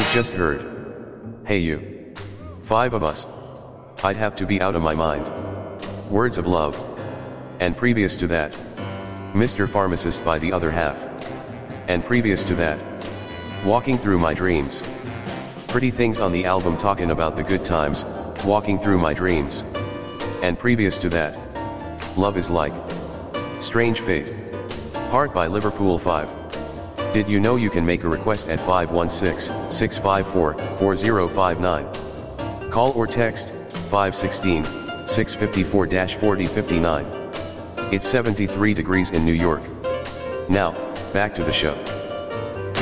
Just heard. Hey you. 5 of us. I'd have to be out of my mind. Words of love. And previous to that, Mr. Pharmacist by the other half. And previous to that, Walking Through My Dreams. Pretty Things on the album talking about the good times, walking through my dreams. And previous to that, Love Is Like Strange Fate. Heart by Liverpool 5. Did you know you can make a request at 516-654-4059? Call or text 516-654-4059. It's 73 degrees in New York. Now, back to the show.